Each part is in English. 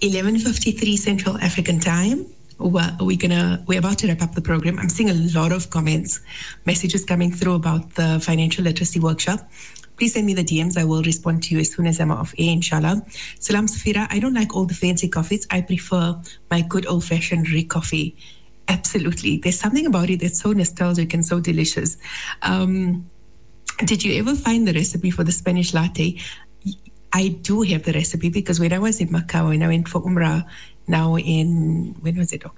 11:53 Central African Time. We're about to wrap up the program. I'm seeing a lot of comments, messages coming through about the financial literacy workshop. Please send me the DMs. I will respond to you as soon as I'm off air, inshallah. Salam Safira. I don't like all the fancy coffees. I prefer my good old-fashioned Rick coffee. Absolutely. There's something about it that's so nostalgic and so delicious. Did you ever find the recipe for the Spanish latte? I do have the recipe because when I was in Makkah, when I went for Umrah, now in, when was it,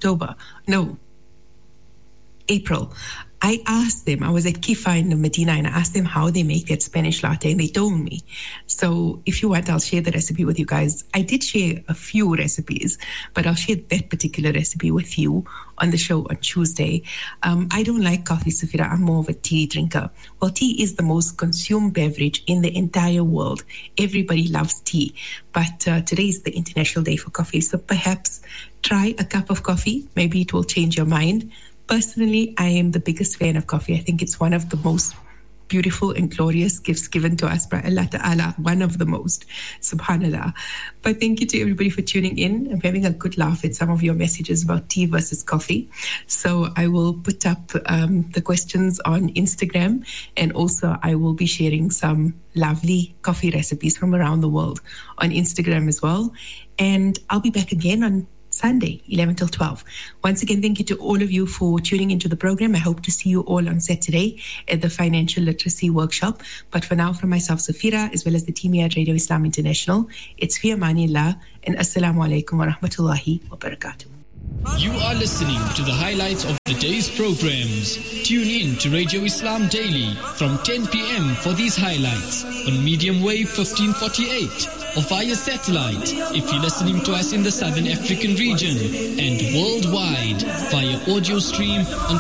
April, I asked them, I was at Kifa in Medina, and I asked them how they make that Spanish latte, and they told me. So if you want, I'll share the recipe with you guys. I did share a few recipes, but I'll share that particular recipe with you on the show on Tuesday. I don't like coffee, Safira. I'm more of a tea drinker. Well, tea is the most consumed beverage in the entire world. Everybody loves tea. But today is the International Day for Coffee, so perhaps try a cup of coffee. Maybe it will change your mind. Personally, I am the biggest fan of coffee. I think it's one of the most beautiful and glorious gifts given to us by Allah Ta'ala, one of the most, subhanallah. But thank you to everybody for tuning in. I'm having a good laugh at some of your messages about tea versus coffee. So I will put up the questions on Instagram, and also I will be sharing some lovely coffee recipes from around the world on Instagram as well. And I'll be back again on Sunday, 11 till 12. Once again, thank you to all of you for tuning into the program. I hope to see you all on Saturday at the Financial Literacy Workshop. But for now, from myself, Safira, as well as the team here at Radio Islam International, it's fi amanillah and assalamu alaikum wa rahmatullahi wa barakatuh. You are listening to the highlights of the day's programs. Tune in to Radio Islam Daily from 10 p.m. for these highlights on medium wave 1548 or via satellite if you're listening to us in the Southern African region, and worldwide via audio stream on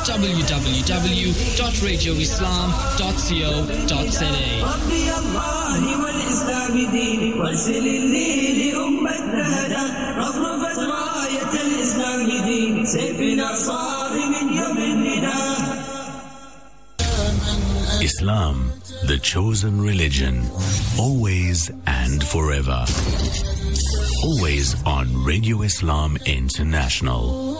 www.radioislam.co.za. Islam, the chosen religion, always and forever. Always on Radio Islam International.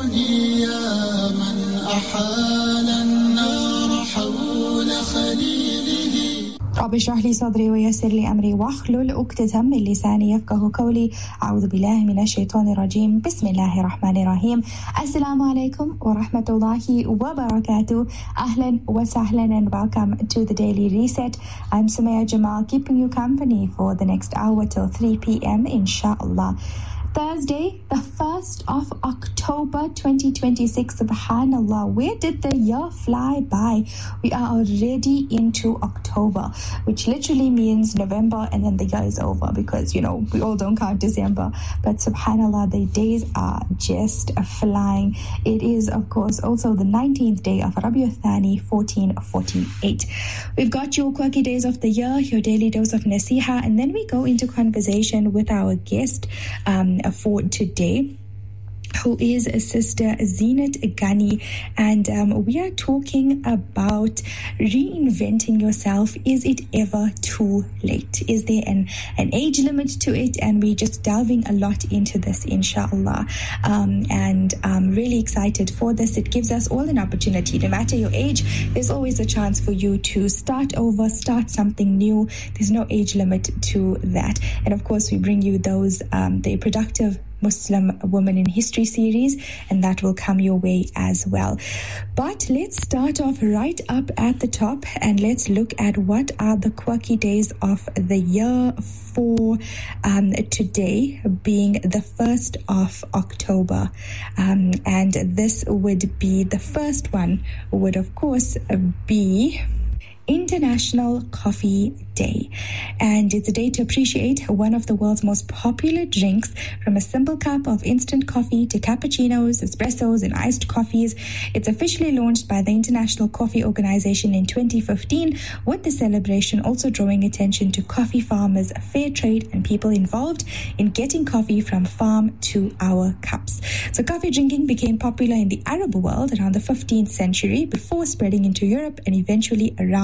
رب اشرح لي صدري ويسر لي أمري واحلل عقدة من لساني يفقهوا قولي. أعوذ بالله من الشيطان الرجيم. بسم الله الرحمن الرحيم. السلام عليكم ورحمة الله وبركاته. أهلا وسهلا and welcome to the Daily Reset. I'm Sumaya Jamal, keeping you company for the next hour till 3 p.m. inshallah. Thursday, the 1st of October 2026. Subhanallah, where did the year fly by? We are already into October, which literally means November, and then the year is over because, you know, we all don't count December. But subhanallah, the days are just flying. It is, of course, also the 19th day of Rabiul Thani 1448. We've got your quirky days of the year, your daily dose of nasiha, and then we go into conversation with our guest for today, who is Sister Zeenat Ghani, and we are talking about reinventing yourself. Is it ever too late? Is there an age limit to it? And we're just delving a lot into this, inshallah. And I'm really excited for this. It gives us all an opportunity. No matter your age, there's always a chance for you to start over, start something new. There's no age limit to that. And of course, we bring you those, the productive Muslim Women in History series, and that will come your way as well. But let's start off right up at the top, and let's look at what are the quirky days of the year for today, being the 1st of October. And this would be, the first one would of course be International Coffee Day, and it's a day to appreciate one of the world's most popular drinks, from a simple cup of instant coffee to cappuccinos, espressos, and iced coffees. It's officially launched by the International Coffee Organization in 2015, with the celebration also drawing attention to coffee farmers, fair trade, and people involved in getting coffee from farm to our cups. So coffee drinking became popular in the Arab world around the 15th century before spreading into Europe and eventually around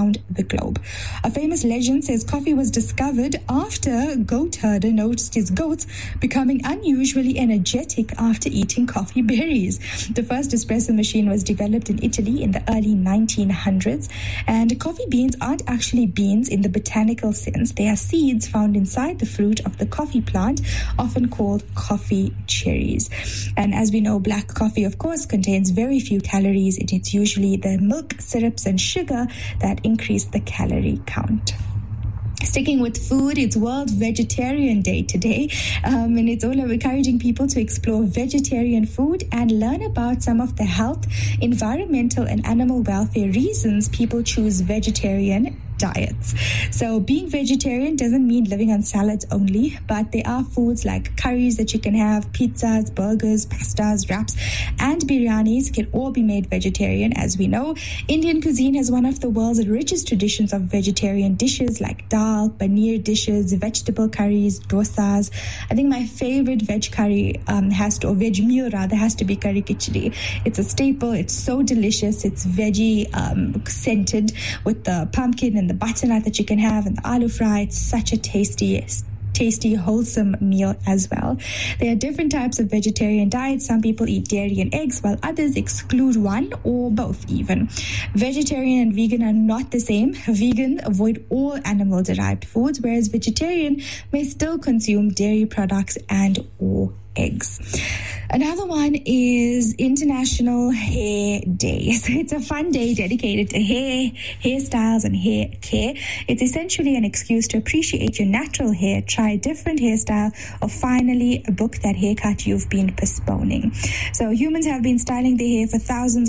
around the globe. A famous legend says coffee was discovered after a goat herder noticed his goats becoming unusually energetic after eating coffee berries. The first espresso machine was developed in Italy in the early 1900s, and coffee beans aren't actually beans in the botanical sense. They are seeds found inside the fruit of the coffee plant, often called coffee cherries. And as we know, black coffee, of course, contains very few calories, and it's usually the milk, syrups, and sugar that increase the calorie count. Sticking with food, it's World Vegetarian Day today, and it's all about encouraging people to explore vegetarian food and learn about some of the health, environmental, and animal welfare reasons people choose vegetarian diets. So being vegetarian doesn't mean living on salads only, but there are foods like curries that you can have, pizzas, burgers, pastas, wraps, and biryanis can all be made vegetarian. As we know, Indian cuisine has one of the world's richest traditions of vegetarian dishes like dal, paneer dishes, vegetable curries, dosas. I think my favorite veg curry veg meal has to be curry khichdi. It's a staple. It's so delicious. It's veggie scented with the pumpkin and the butternut that you can have and the aloo fry. It's such a tasty, wholesome meal as well. There are different types of vegetarian diets. Some people eat dairy and eggs, while others exclude one or both even. Vegetarian and vegan are not the same. Vegan avoid all animal-derived foods, whereas vegetarian may still consume dairy products and or eggs. Another one is International Hair Day. So it's a fun day dedicated to hairstyles and hair care. It's essentially an excuse to appreciate your natural hair, try a different hairstyle, or finally book that haircut you've been postponing. So humans have been styling their hair for thousands of